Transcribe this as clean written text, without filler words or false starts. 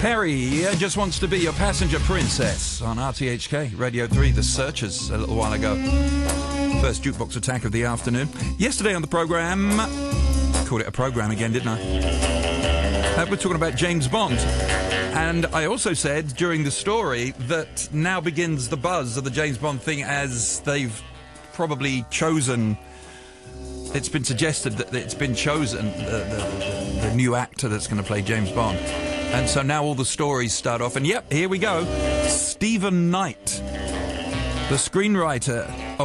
Perry just wants to be your passenger princess on RTHK Radio 3, The Searchers, a little while ago. First jukebox attack of the afternoon. Yesterday on the programme, called it a programme again, didn't I? We're talking about James Bond. And I also said during the story that now begins the buzz of the James Bond thing, as they've probably chosen... It's been suggested that it's been chosen, the new actor that's going to play James Bond. And so now all the stories start off. And yep, here we go. Stephen Knight, the screenwriter